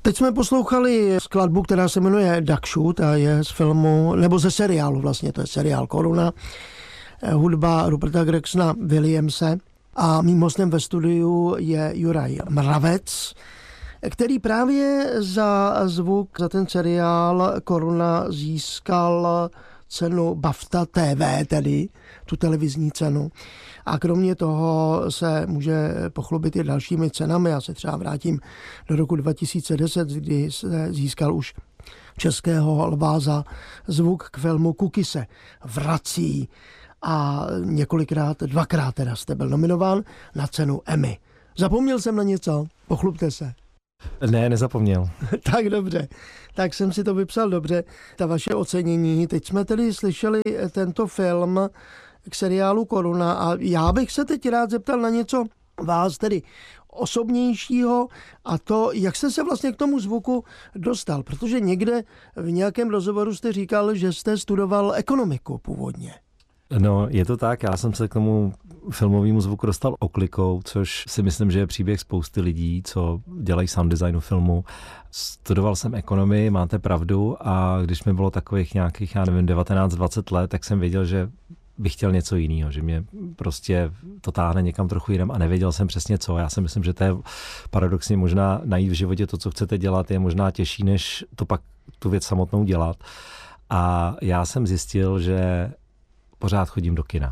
Teď jsme poslouchali skladbu, která se jmenuje Duck Shoot a je z filmu, nebo ze seriálu vlastně, to je seriál Koruna, hudba Ruperta Gregsona Williamse a mým hostem ve studiu je Juraj Mravec, který právě za zvuk, za ten seriál Koruna získal cenu BAFTA TV, tedy tu televizní cenu. A kromě toho se může pochlubit i dalšími cenami. Já se třeba vrátím do roku 2010, kdy se získal už Českého lva za zvuk k filmu Kuky se vrací. A dvakrát teda jste byl nominován na cenu Emmy. Zapomněl jsem na něco? Pochlubte se. Ne, nezapomněl. Tak dobře, tak jsem si to vypsal dobře, ta vaše ocenění. Teď jsme tedy slyšeli tento film k seriálu Koruna a já bych se teď rád zeptal na něco vás tedy osobnějšího a to, jak jste se vlastně k tomu zvuku dostal, protože někde v nějakém rozhovoru jste říkal, že jste studoval ekonomiku původně. No, je to tak, já jsem se k tomu filmovému zvuku dostal oklikou, což si myslím, že je příběh spousty lidí, co dělají sound designu filmu. Studoval jsem ekonomii, máte pravdu, a když mi bylo takových nějakých, 19-20 let, tak jsem věděl, že bych chtěl něco jiného, že mě prostě to táhne někam trochu jinam a nevěděl jsem přesně co. Já si myslím, že to je paradoxně možná najít v životě to, co chcete dělat, je možná těžší, než to pak tu věc samotnou dělat. A já jsem zjistil, že pořád chodím do kina.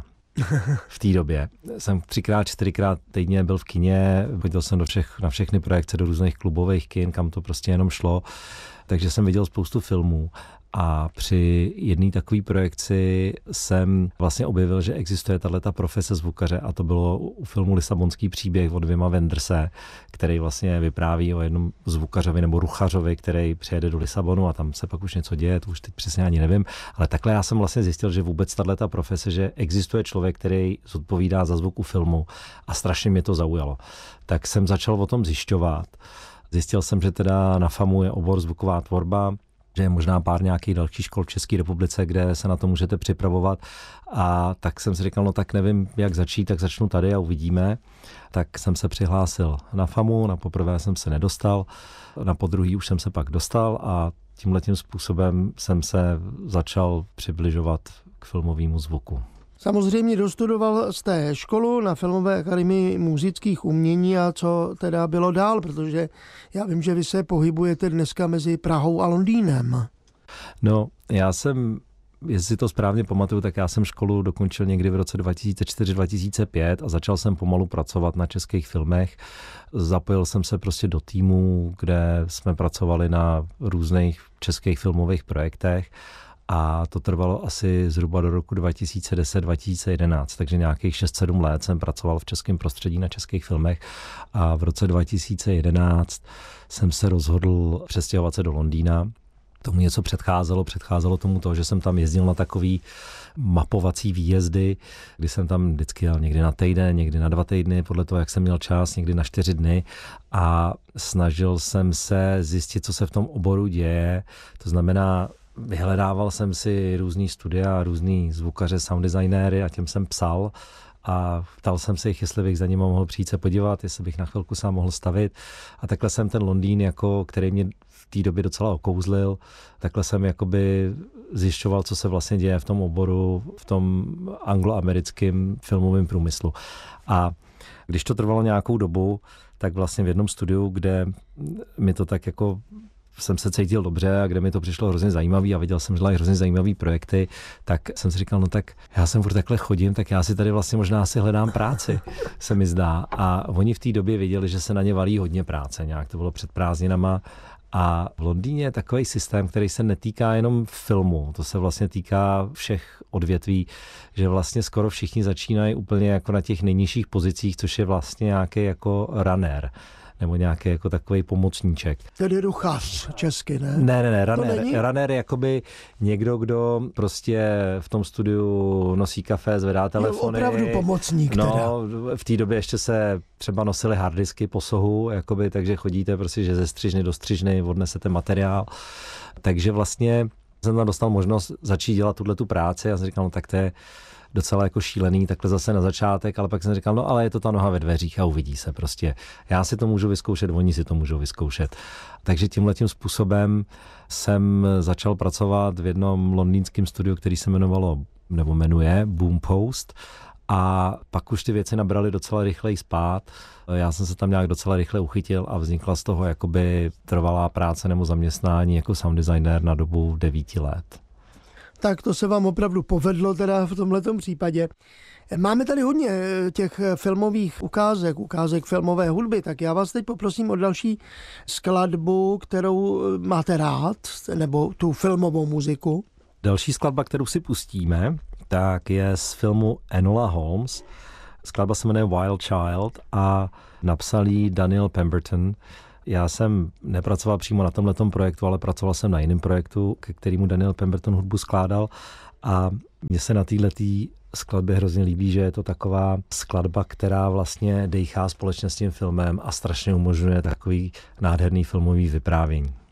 V té době jsem 3x, 4x týdně byl v kině, chodil jsem na všechny projekce, do různých klubových kin, kam to prostě jenom šlo. Takže jsem viděl spoustu filmů. A při jedné takové projekci jsem vlastně objevil, že existuje tato profese zvukaře, a to bylo u filmu Lisabonský příběh od Wima Wenderse, který vlastně vypráví o jednom zvukařovi nebo ruchařovi, který přijede do Lisabonu a tam se pak už něco děje, to už teď přesně ani nevím, ale takhle já jsem vlastně zjistil, že vůbec tato profese, že existuje člověk, který zodpovídá za zvuk u filmu, a strašně mě to zaujalo. Tak jsem začal o tom zjišťovat. Zjistil jsem, že teda na FAMu je obor zvuková tvorba, že je možná pár nějakých dalších škol v České republice, kde se na to můžete připravovat. A tak jsem si říkal, no tak nevím, jak začít, tak začnu tady a uvidíme. Tak jsem se přihlásil na FAMu, na poprvé jsem se nedostal, na podruhý už jsem se pak dostal a tímhletím způsobem jsem se začal přibližovat k filmovému zvuku. Samozřejmě dostudoval jste školu na Filmové akademii múzických umění a co teda bylo dál, protože já vím, že vy se pohybujete dneska mezi Prahou a Londýnem. No, já jsem, jestli si to správně pamatuju, tak já jsem školu dokončil někdy v roce 2004-2005 a začal jsem pomalu pracovat na českých filmech. Zapojil jsem se prostě do týmu, kde jsme pracovali na různých českých filmových projektech. A to trvalo asi zhruba do roku 2010-2011, takže nějakých 6-7 let jsem pracoval v českém prostředí na českých filmech a v roce 2011 jsem se rozhodl přestěhovat se do Londýna. Tomu něco předcházelo tomu to, že jsem tam jezdil na takový mapovací výjezdy, kdy jsem tam vždycky jel někdy na týden, někdy na 2 týdny, podle toho, jak jsem měl čas, někdy na 4 dny a snažil jsem se zjistit, co se v tom oboru děje, to znamená, vyhledával jsem si různý studia, různý zvukaře, sound designéry a těm jsem psal a ptal jsem se jich, jestli bych za nimi mohl přijít se podívat, jestli bych na chvilku sám mohl stavit. A takhle jsem ten Londýn, který mě v té době docela okouzlil, takhle jsem jakoby zjišťoval, co se vlastně děje v tom oboru, v tom angloamerickém filmovém průmyslu. A když to trvalo nějakou dobu, tak vlastně v jednom studiu, kde mi to tak jako jsem se cítil dobře a kde mi to přišlo hrozně zajímavý a viděl jsem, že dělají hrozně zajímavý projekty, tak jsem si říkal, no tak já jsem furt takhle chodím, tak já si tady vlastně možná si hledám práci, se mi zdá. A oni v té době věděli, že se na ně valí hodně práce, nějak to bylo před prázdninama. A v Londýně je takový systém, který se netýká jenom filmu, to se vlastně týká všech odvětví, že vlastně skoro všichni začínají úplně jako na těch nejnižších pozicích, což je vlastně nějaký jako runner. Nebo nějaký jako takový pomocníček. Tedy ruchař česky, ne? Ne, runner je jakoby někdo, kdo prostě v tom studiu nosí kafe, zvedá telefony. Je opravdu pomocník teda. No, v té době ještě se třeba nosily harddisky po sohu, jakoby, takže chodíte prostě, že ze střižny do střižny odnesete materiál. Takže vlastně jsem tam dostal možnost začít dělat tu práci a jsem říkal, no tak to je docela jako šílený, takhle zase na začátek, ale pak jsem říkal, no ale je to ta noha ve dveřích a uvidí se prostě. Já si to můžu vyzkoušet, oni si to můžou vyzkoušet. Takže tímhletím způsobem jsem začal pracovat v jednom londýnském studiu, který se jmenuje Boom Post, a pak už ty věci nabraly docela rychleji spát. Já jsem se tam nějak docela rychle uchytil a vznikla z toho jakoby trvalá práce nebo zaměstnání jako sound designer na dobu 9 let. Tak to se vám opravdu povedlo teda v tomhletom případě. Máme tady hodně těch filmových ukázek filmové hudby, tak já vás teď poprosím o další skladbu, kterou máte rád, nebo tu filmovou muziku. Další skladba, kterou si pustíme, tak je z filmu Enola Holmes. Skladba se jmenuje Wild Child a napsal ji Daniel Pemberton. Já jsem nepracoval přímo na tomhletom projektu, ale pracoval jsem na jiném projektu, ke kterému Daniel Pemberton hudbu skládal, a mně se na této skladbě hrozně líbí, že je to taková skladba, která vlastně dejchá společně s tím filmem a strašně umožňuje takový nádherný filmový vyprávění.